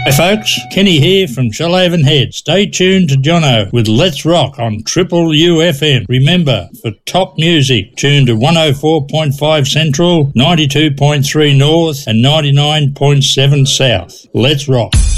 Hey folks, Kenny here from Shoalhaven Head. Stay tuned to Jono with Let's Rock on Triple UFM. Remember, for top music, tune to 104.5 Central, 92.3 North and 99.7 South. Let's rock.